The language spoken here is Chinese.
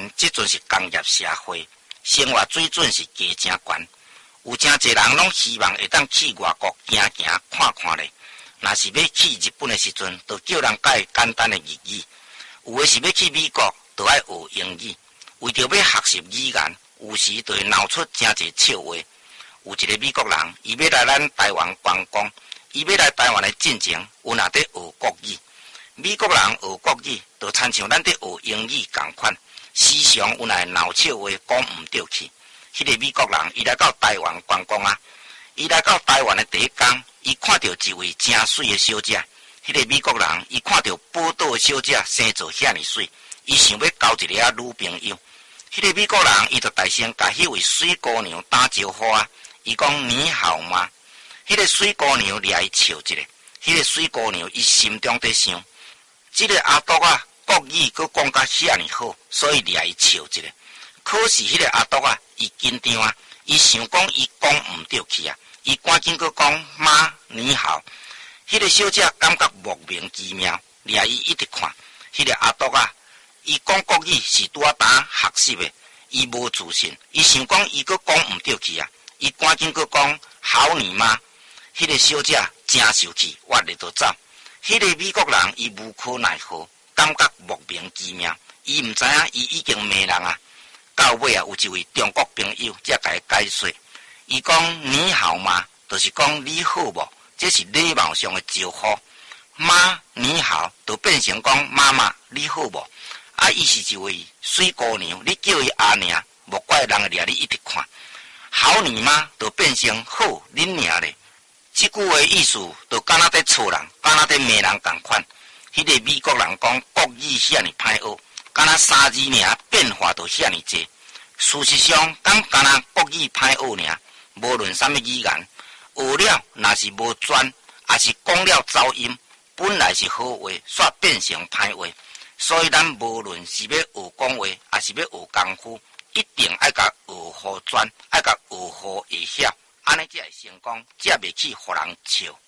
然这阵是工业社会，生活水准是加真悬，有真侪人拢希望会当去外国行行看看咧。若是要去日本的时阵，就叫人教简单的日语；有的是要去美国，就爱学英语。为着要学习语言，有时就会闹出真侪笑话。有一个美国人，伊要来咱台湾观光，伊要来台湾的进前，有若在学国语。美国人学国语，就亲像咱在学英语同款，时常有若闹笑话讲毋对去。迄个美国人，伊来到台湾观光啊，伊来到台湾的第一天，伊看到一位真水的小姐。迄个美国人，伊看到宝岛的小姐生做遐尼水，伊想要交一个女朋友。迄个美国人，伊就大声甲迄位水姑娘打招呼啊，伊讲你好吗？迄个水姑娘掠伊笑一下，迄个水姑娘伊心中在想，这个阿斗啊，国语佮讲甲遐尼好，所以掠伊笑一下。可是迄个阿斗啊，伊紧张啊，伊想讲伊讲毋对去啊，伊赶紧佮讲妈你好。迄个小姐感觉莫名其妙，掠伊一直看。迄个阿斗啊，伊讲国语是拄啊打学习的，伊无自信，伊想讲伊佮讲毋对去啊，伊赶紧佮讲好你妈。迄个小姐真生气，活咧就走。迄个美国人伊无可奈何，感觉莫名其妙，伊毋知影伊已经骂人啊。到尾啊，有一位中国朋友才甲伊解说，伊讲你好吗，就是讲你好无。这是礼貌上的招呼，妈你好，就变成讲妈妈你好无？啊，伊是一位水姑娘，你叫伊阿娘，莫怪人会掠你一直看。好你妈，就变成好恁娘咧。这句话意思，就敢若在错人，敢若在骂人同款。迄个美国人讲国语遐尼歹学，敢若3字尔变化就遐尼济。事实上，敢若国语歹学尔，无论什么语言。学了，若是无专，也是讲了噪音，本来是好话，煞变成歹话。所以咱无论是要学讲话，还是要学功夫，一定爱甲学好专，爱甲学好会晓，安尼才会成功，才袂去互人笑。